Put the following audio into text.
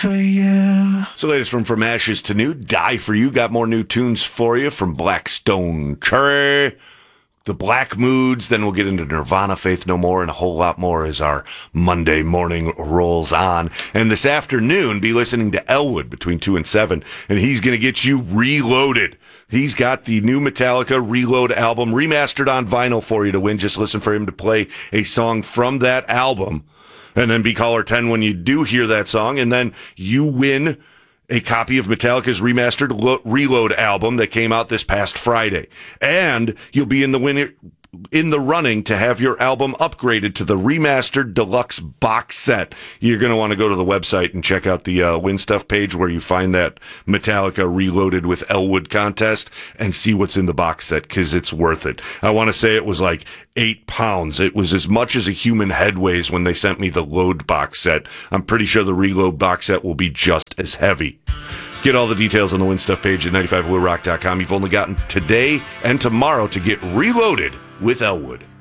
for you. So latest from Ashes to New, Die For You. Got more new tunes for you from Blackstone Cherry, the Black Moods. Then we'll get into Nirvana, Faith No More, and a whole lot more as our Monday morning rolls on. And this afternoon, be listening to Elwood between 2 and 7, and he's going to get you reloaded. He's got the new Metallica Reload album remastered on vinyl for you to win. Just listen for him to play a song from that album, and then be caller 10 when you do hear that song, and then you win a copy of Metallica's remastered Reload album that came out this past Friday. And you'll be in the running to have your album upgraded to the remastered deluxe box set. You're going to want to go to the website and check out the Win Stuff page where you find that Metallica Reloaded with Elwood contest and see what's in the box set, because it's worth it. I want to say it was like 8 pounds. It was as much as a human head weighs when they sent me the Load box set. I'm pretty sure the Reload box set will be just as heavy. Get all the details on the Win Stuff page at 95wheelrock.com. You've only gotten today and tomorrow to get reloaded with Elwood.